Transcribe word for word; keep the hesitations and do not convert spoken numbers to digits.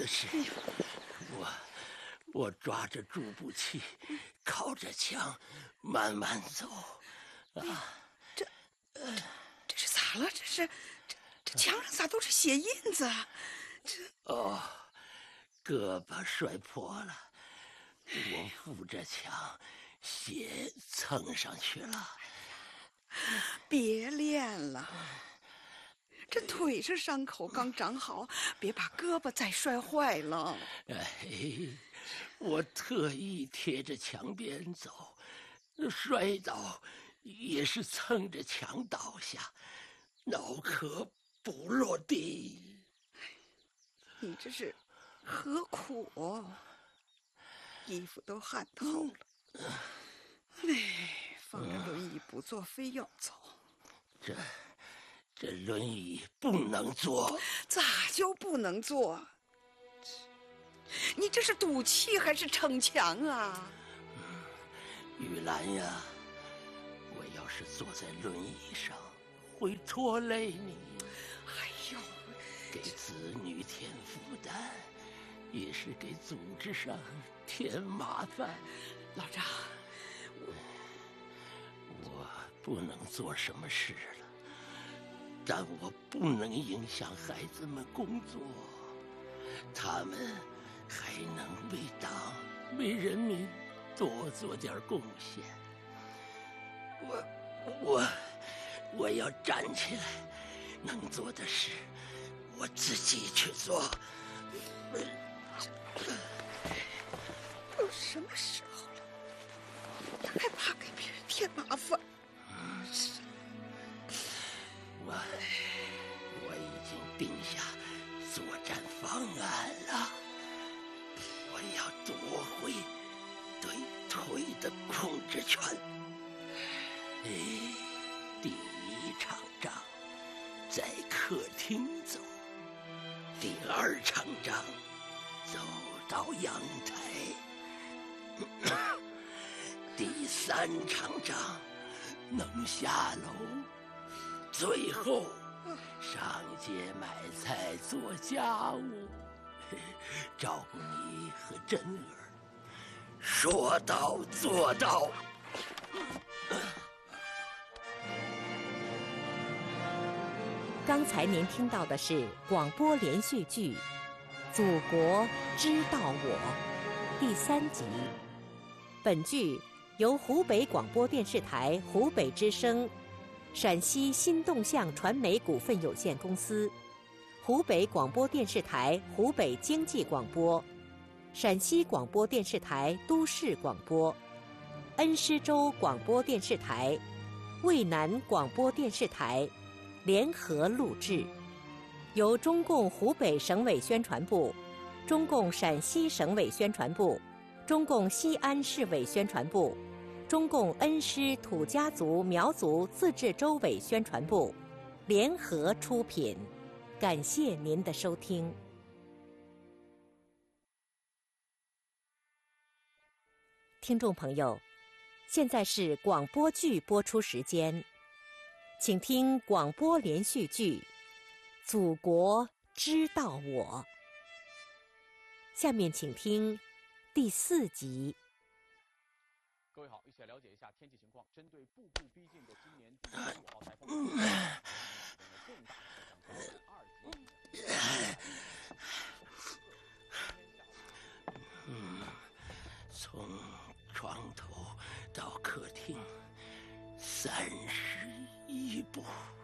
的是，我我抓着助步器，靠着墙慢慢走。啊， 这呃，这是咋了？这是这这墙上咋都是血印子啊？这哦，胳膊摔破了，我扶着墙，血蹭上去了。 别练了，这腿上伤口刚长好，别把胳膊再摔坏了。 哎，我特意贴着墙边走，摔倒也是蹭着墙倒下，脑壳不落地。 你这是何苦哦？衣服都汗透了。哎，放着轮椅不坐，非要走。 这这轮椅不能坐。 咋就不能坐？你这是赌气还是逞强啊？ 玉兰呀，我要是坐在轮椅上，会拖累你。 哎呦， 给子女添负担，也是给组织上添麻烦。 老张， 我我不能做什么事了，但我不能影响孩子们工作，他们还能为党为人民多做点贡献。我我我要站起来，能做的事我自己去做。 都什么时候了，你还怕给别人添麻烦？ 我我已经定下作战方案了，我要夺回对腿的控制权。哎，第一场仗在客厅走，第二场仗走到阳台，第三场仗能下楼，最后上街买菜做家务，照顾你和珍儿，说到做到。 刚才您听到的是广播连续剧《祖国知道我》第三集。本剧由湖北广播电视台湖北之声、陕西新动向传媒股份有限公司、湖北广播电视台湖北经济广播、陕西广播电视台都市广播、恩施州广播电视台、渭南广播电视台联合录制，由中共湖北省委宣传部、中共陕西省委宣传部、中共西安市委宣传部、中共恩施土家族苗族自治州委宣传部联合出品。感谢您的收听。听众朋友，现在是广播剧播出时间，请听广播连续剧《祖国知道我》。下面请听第四集。 各位好，一起来了解一下天气情况。针对步步逼近的今年第十五号台风，重大气象二级。 嗯，从床头到客厅三十一步。